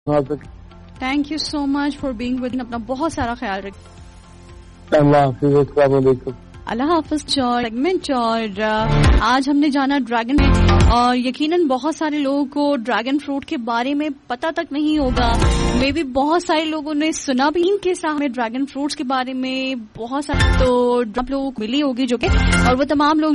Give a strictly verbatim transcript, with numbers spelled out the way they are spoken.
Thank you so much for being with, अपना बहुत सारा ख्याल रखिए। अल्लाह हाफिज़, अस्सलाम वालेकुम। अल्लाह हाफिज। सेगमेंट और आज हमने जाना ड्रैगन में, और यकीनन बहुत सारे लोगों को ड्रैगन फ्रूट के बारे में पता तक नहीं होगा। मे बी बहुत सारे लोगों ने सुना भी के साथ में ड्रैगन फ्रूट्स के बारे में बहुत सारे, तो आप लोगों को मिली होगी जो कि, और वो तमाम लोग